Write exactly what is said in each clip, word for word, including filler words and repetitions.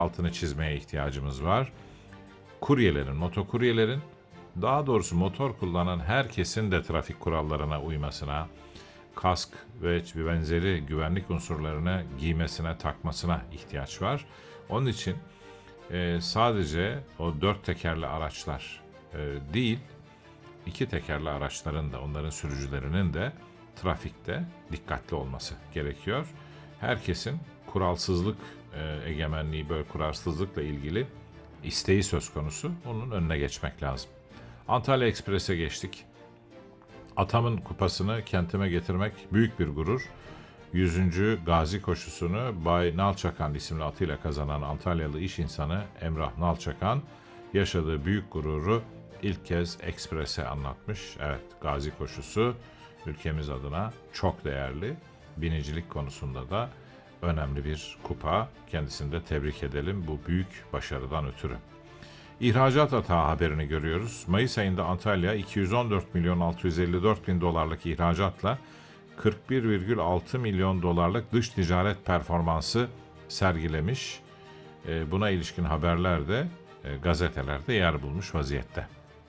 altını çizmeye ihtiyacımız var. Kuryelerin, motokuryelerin, daha doğrusu motor kullanan herkesin de trafik kurallarına uymasına, kask ve benzeri güvenlik unsurlarını giymesine, takmasına ihtiyaç var. Onun için e, sadece o dört tekerli araçlar e, değil, iki tekerli araçların da, onların sürücülerinin de trafikte dikkatli olması gerekiyor. Herkesin kuralsızlık e, egemenliği, böyle kuralsızlıkla ilgili isteği söz konusu. Onun önüne geçmek lazım. Antalya Ekspres'e geçtik. Atamın kupasını kentime getirmek büyük bir gurur. yüzüncü Gazi koşusunu Bay Nalçakan isimli atıyla kazanan Antalyalı iş insanı Emrah Nalçakan yaşadığı büyük gururu ilk kez Ekspres'e anlatmış. Evet, Gazi koşusu ülkemiz adına çok değerli. Binicilik konusunda da önemli bir kupa. Kendisini de tebrik edelim bu büyük başarıdan ötürü. İhracat hata haberini görüyoruz. Mayıs ayında Antalya iki yüz on dört milyon altı yüz elli dört bin dolarlık ihracatla kırk bir virgül altı milyon dolarlık dış ticaret performansı sergilemiş. Buna ilişkin haberler de gazetelerde yer bulmuş vaziyette.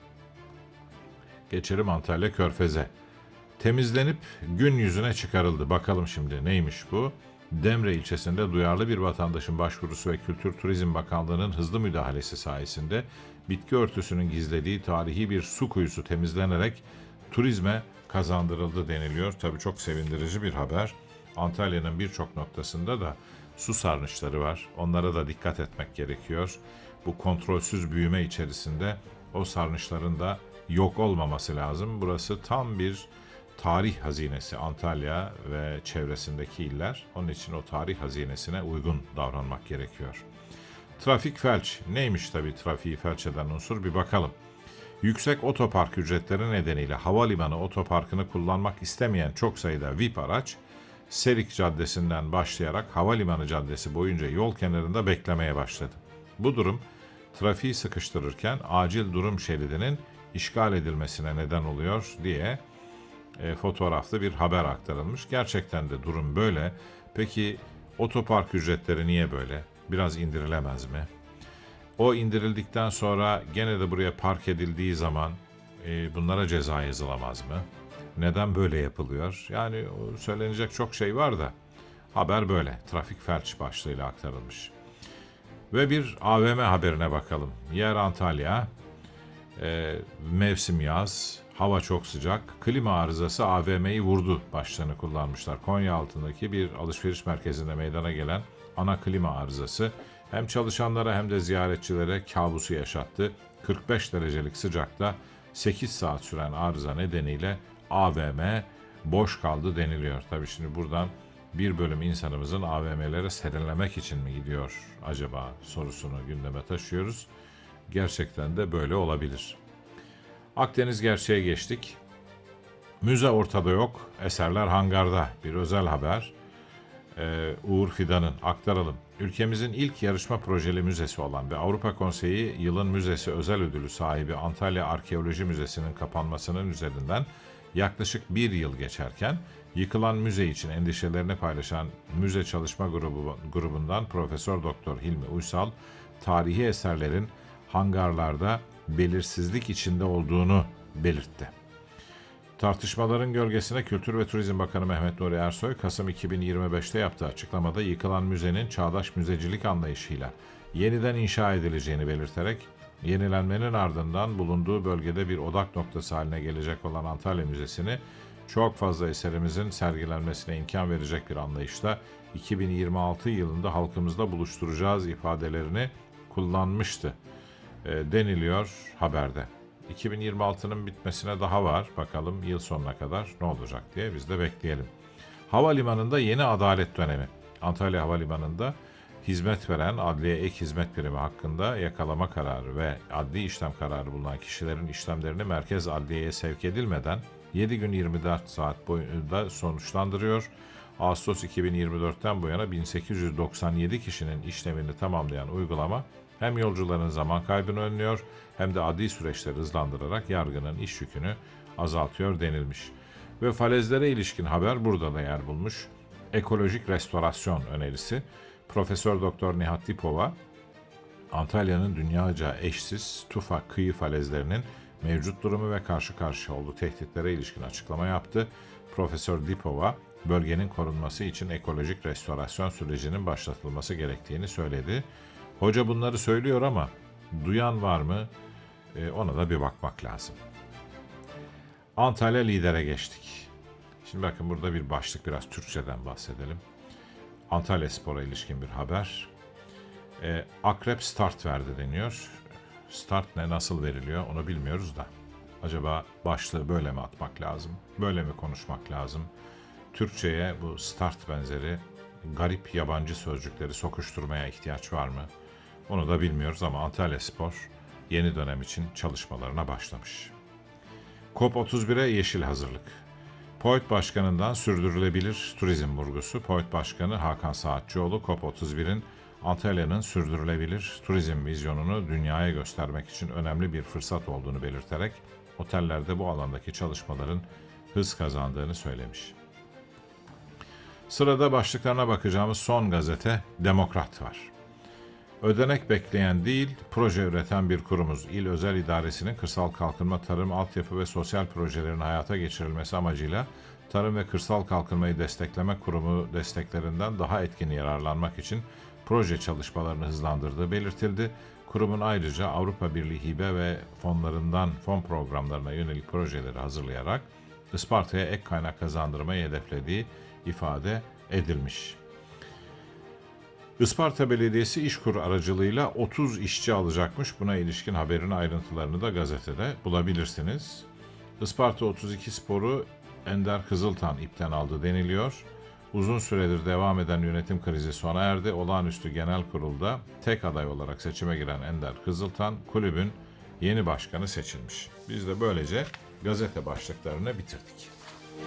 Geçelim Antalya Körfez'e. Temizlenip gün yüzüne çıkarıldı. Bakalım şimdi neymiş bu? Demre ilçesinde duyarlı bir vatandaşın başvurusu ve Kültür Turizm Bakanlığı'nın hızlı müdahalesi sayesinde bitki örtüsünün gizlediği tarihi bir su kuyusu temizlenerek turizme kazandırıldı deniliyor. Tabii çok sevindirici bir haber. Antalya'nın birçok noktasında da su sarnıçları var. Onlara da dikkat etmek gerekiyor. Bu kontrolsüz büyüme içerisinde o sarnıçların da yok olmaması lazım. Burası tam bir tarih hazinesi Antalya ve çevresindeki iller. Onun için o tarih hazinesine uygun davranmak gerekiyor. Trafik felç. Neymiş tabii trafiği felç eden unsur, bir bakalım. Yüksek otopark ücretleri nedeniyle havalimanı otoparkını kullanmak istemeyen çok sayıda V I P araç, Serik Caddesi'nden başlayarak Havalimanı Caddesi boyunca yol kenarında beklemeye başladı. Bu durum trafiği sıkıştırırken acil durum şeridinin işgal edilmesine neden oluyor diye e, fotoğraflı bir haber aktarılmış. Gerçekten de durum böyle. Peki otopark ücretleri niye böyle? Biraz indirilemez mi? O indirildikten sonra gene de buraya park edildiği zaman e, bunlara ceza yazılamaz mı? Neden böyle yapılıyor? Yani söylenecek çok şey var da haber böyle. Trafik felç başlığıyla aktarılmış. Ve bir A V M haberine bakalım. Yer Antalya, e, mevsim yaz, hava çok sıcak, klima arızası A V M'yi vurdu başlığını kullanmışlar. Konya altındaki bir alışveriş merkezinde meydana gelen ana klima arızası hem çalışanlara hem de ziyaretçilere kabusu yaşattı. kırk beş derecelik sıcakta sekiz saat süren arıza nedeniyle A V M boş kaldı deniliyor. Tabii şimdi buradan bir bölüm insanımızın A V M'lere serinlemek için mi gidiyor acaba sorusunu gündeme taşıyoruz. Gerçekten de böyle olabilir. Akdeniz gerçeğe geçtik. Müze ortada yok, eserler hangarda. Bir özel haber. Ee, Uğur Fidan'ın aktaralım. Ülkemizin ilk yarışma projeli müzesi olan ve Avrupa Konseyi Yılın Müzesi özel ödülü sahibi Antalya Arkeoloji Müzesi'nin kapanmasının üzerinden yaklaşık bir yıl geçerken yıkılan müze için endişelerini paylaşan Müze Çalışma Grubu, grubundan Profesör Doktor Hilmi Uysal, tarihi eserlerin hangarlarda belirsizlik içinde olduğunu belirtti. Tartışmaların gölgesine Kültür ve Turizm Bakanı Mehmet Nuri Ersoy, Kasım iki bin yirmi beşte yaptığı açıklamada yıkılan müzenin çağdaş müzecilik anlayışıyla yeniden inşa edileceğini belirterek, yenilenmenin ardından bulunduğu bölgede bir odak noktası haline gelecek olan Antalya Müzesi'ni çok fazla eserimizin sergilenmesine imkan verecek bir anlayışla iki bin yirmi altı yılında halkımızda buluşturacağız ifadelerini kullanmıştı e, deniliyor haberde. iki bin yirmi altının bitmesine daha var. Bakalım yıl sonuna kadar ne olacak diye biz de bekleyelim. Havalimanında yeni adalet dönemi. Antalya Havalimanı'nda hizmet veren Adliye Ek Hizmet Birimi hakkında yakalama kararı ve adli işlem kararı bulunan kişilerin işlemlerini merkez adliyeye sevk edilmeden yedi gün yirmi dört saat boyunca sonuçlandırıyor. Ağustos iki bin yirmi dörtten bu yana bin sekiz yüz doksan yedi kişinin işlemini tamamlayan uygulama hem yolcuların zaman kaybını önlüyor hem de adli süreçleri hızlandırarak yargının iş yükünü azaltıyor denilmiş. Ve falezlere ilişkin haber burada da yer bulmuş. Ekolojik restorasyon önerisi. Profesör Doktor Nihat Dipova, Antalya'nın dünyaca eşsiz Tufa kıyı falezlerinin mevcut durumu ve karşı karşıya olduğu tehditlere ilişkin açıklama yaptı. Profesör Dipova, bölgenin korunması için ekolojik restorasyon sürecinin başlatılması gerektiğini söyledi. Hoca bunları söylüyor ama duyan var mı? E, ona da bir bakmak lazım. Antalya lidere geçtik. Şimdi bakın burada bir başlık, biraz Türkçeden bahsedelim. Antalyaspor'a ilişkin bir haber. E, Akrep start verdi deniyor. Start ne, nasıl veriliyor onu bilmiyoruz da. Acaba başlığı böyle mi atmak lazım? Böyle mi konuşmak lazım? Türkçe'ye bu start benzeri garip yabancı sözcükleri sokuşturmaya ihtiyaç var mı? Onu da bilmiyoruz ama Antalyaspor yeni dönem için çalışmalarına başlamış. COP otuz bire yeşil hazırlık. POİT Başkanı'ndan sürdürülebilir turizm vurgusu. POİT Başkanı Hakan Saatçioğlu, COP otuz birin Antalya'nın sürdürülebilir turizm vizyonunu dünyaya göstermek için önemli bir fırsat olduğunu belirterek otellerde bu alandaki çalışmaların hız kazandığını söylemiş. Sırada başlıklarına bakacağımız son gazete Demokrat var. Ödenek bekleyen değil, proje üreten bir kurumuz. İl Özel İdaresi'nin kırsal kalkınma, tarım, altyapı ve sosyal projelerin hayata geçirilmesi amacıyla Tarım ve Kırsal Kalkınmayı Destekleme Kurumu desteklerinden daha etkin yararlanmak için proje çalışmalarını hızlandırdığı belirtildi. Kurumun ayrıca Avrupa Birliği hibe ve fonlarından fon programlarına yönelik projeleri hazırlayarak Isparta'ya ek kaynak kazandırmayı hedeflediği ifade edilmiş. Isparta Belediyesi İşkur aracılığıyla otuz işçi alacakmış. Buna ilişkin haberin ayrıntılarını da gazetede bulabilirsiniz. Isparta otuz iki Spor'u Ender Kızıltan ipten aldı deniliyor. Uzun süredir devam eden yönetim krizi sona erdi. Olağanüstü Genel Kurul'da tek aday olarak seçime giren Ender Kızıltan, kulübün yeni başkanı seçilmiş. Biz de böylece gazete başlıklarını bitirdik.